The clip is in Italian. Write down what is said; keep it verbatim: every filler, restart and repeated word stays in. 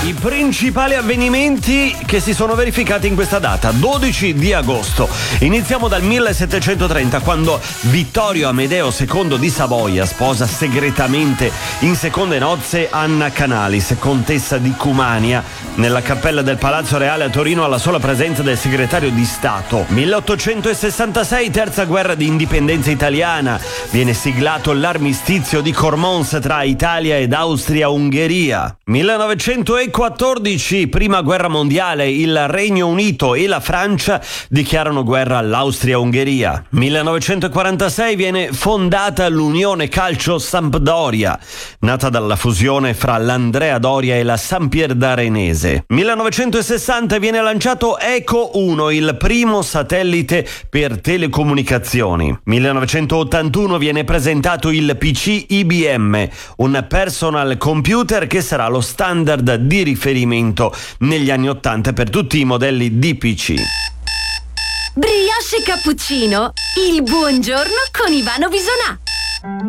I principali avvenimenti che si sono verificati in questa data, dodici di agosto. Iniziamo dal millesettecentotrenta, quando Vittorio Amedeo secondo di Savoia sposa segretamente in seconde nozze Anna Canalis, contessa di Cumania, nella cappella del Palazzo Reale a Torino, alla sola presenza del segretario di Stato. milleottocentosessantasei, terza guerra di indipendenza italiana. Viene siglato l'armistizio di Cormons tra Italia ed Austria-Ungheria. millenovecentoquattordici, prima guerra mondiale, il Regno Unito e la Francia dichiarano guerra all'Austria-Ungheria. millenovecentoquarantasei viene fondata l'Unione Calcio Sampdoria, nata dalla fusione fra l'Andrea Doria e la Sampierdarenese. millenovecentosessanta viene lanciato Eco uno, il primo satellite per telecomunicazioni. millenovecentottantuno viene presentato il P C I B M, un personal computer che sarà lo standard di riferimento negli anni ottanta per tutti i modelli di P C. Brioche e cappuccino, il buongiorno con Ivano Bisonà.